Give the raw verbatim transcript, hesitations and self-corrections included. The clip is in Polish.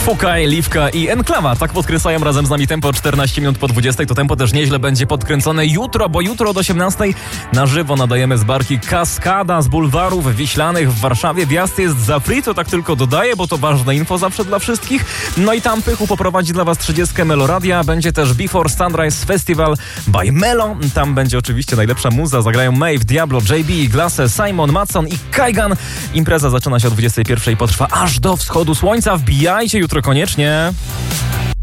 Fukaj, Liwka i Enklawa. Tak podkreślają razem z nami tempo czternaście minut po dwudziestej. To tempo też nieźle będzie podkręcone jutro, bo jutro od osiemnastej na żywo nadajemy z barki Kaskada z bulwarów wiślanych w Warszawie. Wjazd jest za free, to tak tylko dodaję, bo to ważne info zawsze dla wszystkich. No i tam Pychu poprowadzi dla was trzydziestkę Meloradia. Będzie też Before Sunrise Festival by Melo. Tam będzie oczywiście najlepsza muza. Zagrają Maeve, Diablo, J B, Glasse, Simon, Matson i Kaigan. Impreza zaczyna się o dwudziestej pierwszej i potrwa aż do wschodu słońca. Wbijajcie jutro koniecznie.